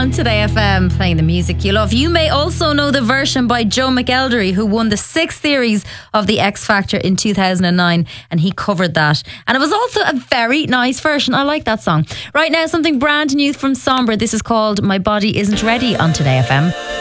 on Today FM, playing the music you love. You may also know the version by Joe McElderry, who won the 6th series of the X Factor in 2009, and he covered that. And it was also a very nice version. I like that song. Right now, something brand new from Sombra. This is called My Body Isn't Ready on Today FM.